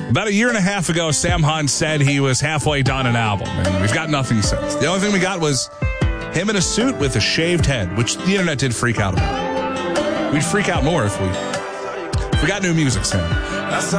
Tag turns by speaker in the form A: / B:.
A: About a year and a half ago, Sam Hunt said he was halfway done an album, and we've got nothing since. The only thing we got was him in a suit with a shaved head, which the internet did freak out about. We'd freak out more if we got new music, Sam.